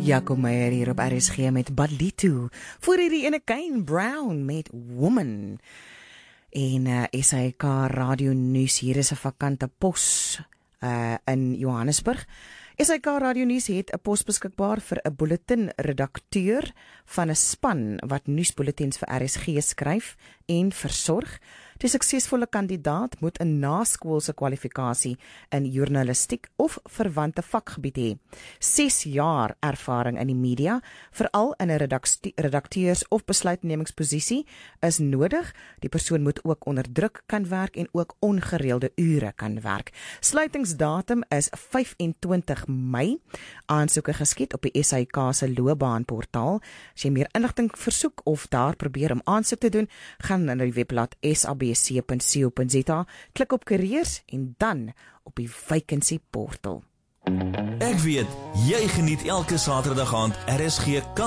Jacob Meyer hier op RSG met Balito. Voor hierdie ene Kane Brown met Woman. En SAK Radio Nuus, hier is 'n vakante pos in Johannesburg. SAK Radio Nuus het 'n pos beskikbaar vir 'n bulletin redakteur van 'n span wat nuusbulletins vir RSG skryf en versorg. Die suksesvolle kandidaat moet 'n naskoolse kwalifikasie in journalistiek of verwante vakgebied hê. 6 jaar ervaring in die media, veral in 'n redakteurs- of besluitnemingsposisie, is nodig. Die persoon moet ook onder druk kan werk en ook ongereelde ure kan werk. Sluitingsdatum is 25 Mei. Aansoeke geskied op die SAK se loopbaanportaal. As jy meer inligting versoek of daar probeer om aansoek te doen, gaan na die webblad sabc.co.za, klik op careers en dan op die vacancy portal. Ek weet, jy geniet elke Saterdag aand RSG